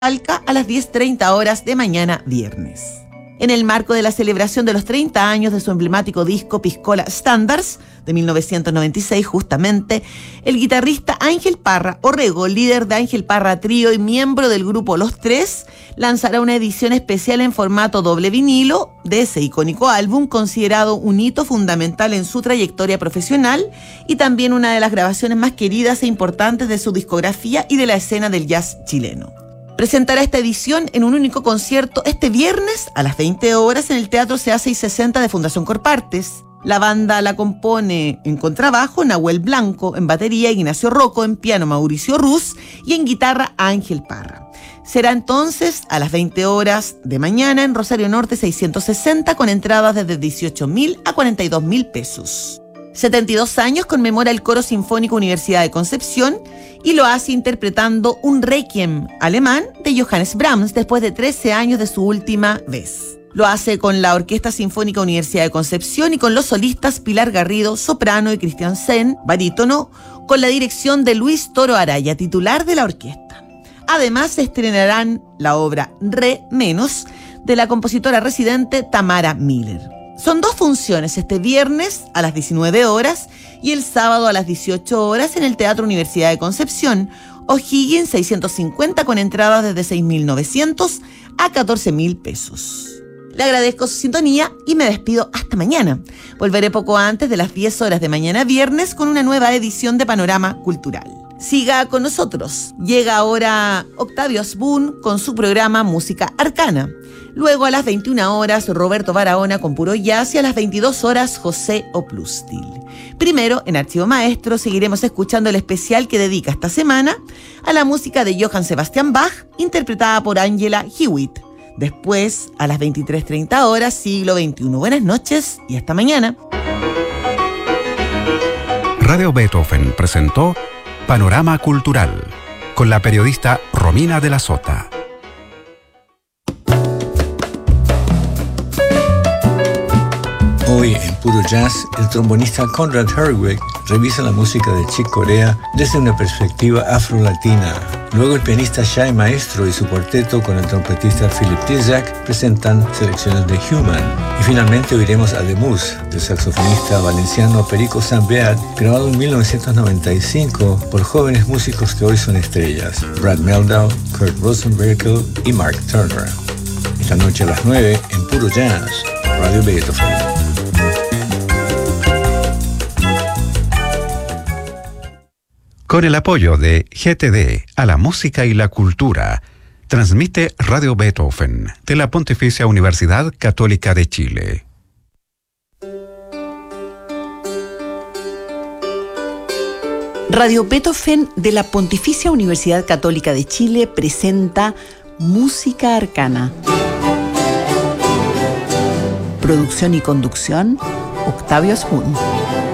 Talca a las 10:30 horas de mañana viernes. En el marco de la celebración de los 30 años de su emblemático disco Piscola Standards de 1996, justamente, el guitarrista Ángel Parra Orrego, líder de Ángel Parra Trío y miembro del grupo Los Tres, lanzará una edición especial en formato doble vinilo de ese icónico álbum, considerado un hito fundamental en su trayectoria profesional y también una de las grabaciones más queridas e importantes de su discografía y de la escena del jazz chileno. Presentará esta edición en un único concierto este viernes a las 20 horas en el Teatro CA 660 de Fundación Corpartes. La banda la compone en contrabajo Nahuel Blanco, en batería Ignacio Rocco, en piano Mauricio Ruz y en guitarra Ángel Parra. Será entonces a las 20 horas de mañana en Rosario Norte 660 con entradas desde 18.000 a 42.000 pesos. 72 años conmemora el Coro Sinfónico Universidad de Concepción y lo hace interpretando un requiem alemán de Johannes Brahms después de 13 años de su última vez. Lo hace con la Orquesta Sinfónica Universidad de Concepción y con los solistas Pilar Garrido, soprano, y Cristian Sen, barítono, con la dirección de Luis Toro Araya, titular de la orquesta. Además, se estrenarán la obra Re menos de la compositora residente Tamara Miller. Son 2 funciones, este viernes a las 19 horas y el sábado a las 18 horas en el Teatro Universidad de Concepción, O'Higgins 650 con entradas desde 6.900 a 14.000 pesos. Le agradezco su sintonía y me despido hasta mañana. Volveré poco antes de las 10 horas de mañana viernes con una nueva edición de Panorama Cultural. Siga con nosotros. Llega ahora Octavio Asbun con su programa Música Arcana. Luego a las 21 horas Roberto Barahona con Puro Jazz y a las 22 horas José Oplustil. Primero, en Archivo Maestro, seguiremos escuchando el especial que dedica esta semana a la música de Johann Sebastian Bach, interpretada por Angela Hewitt. Después, a las 23:30 horas, Siglo XXI. Buenas noches y hasta mañana. Radio Beethoven presentó Panorama Cultural con la periodista Romina de la Sota. Hoy en Puro Jazz, el trombonista Conrad Herwig revisa la música de Chick Corea desde una perspectiva afro-latina. Luego el pianista Shai Maestro y su cuarteto con el trompetista Philip Tizak presentan selecciones de Human. Y finalmente oiremos a The Moose, del saxofonista valenciano Perico Sambeat, grabado en 1995 por jóvenes músicos que hoy son estrellas, Brad Mehldau, Kurt Rosenberg y Mark Turner. Esta noche a las 9 en Puro Jazz, Radio Beethoven. Con el apoyo de GTD a la música y la cultura, transmite Radio Beethoven de la Pontificia Universidad Católica de Chile. Radio Beethoven de la Pontificia Universidad Católica de Chile presenta Música Arcana. Producción y conducción, Octavio Asbun.